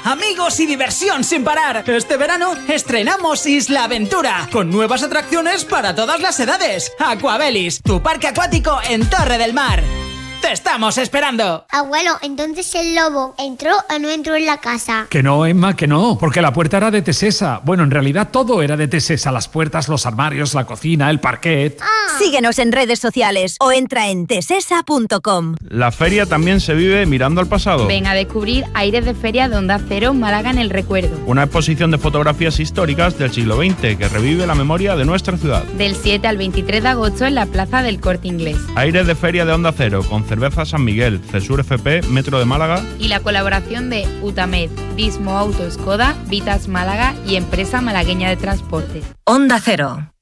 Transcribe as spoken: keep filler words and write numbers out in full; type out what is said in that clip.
amigos y diversión sin parar. Este verano estrenamos Isla Aventura, con nuevas atracciones para todas las edades. Aquabelis, tu parque acuático en Torre del Mar. ¡Te estamos esperando! Abuelo, entonces el lobo ¿entró o no entró en la casa? Que no, Emma, que no, porque la puerta era de Tesesa. Bueno, en realidad todo era de Tesesa. Las puertas, los armarios, la cocina, el parquet. Ah. Síguenos en redes sociales o entra en tesesa punto com. La feria también se vive mirando al pasado. Ven a descubrir Aires de Feria de Onda Cero Málaga en el Recuerdo. Una exposición de fotografías históricas del siglo veinte que revive la memoria de nuestra ciudad. Del siete al veintitrés de agosto en la Plaza del Corte Inglés. Aires de Feria de Onda Cero con Cerveza San Miguel, Cesur F P, Metro de Málaga. Y la colaboración de Utamed, Dismo Auto Skoda, Vitas Málaga y Empresa Malagueña de Transporte. Onda Cero.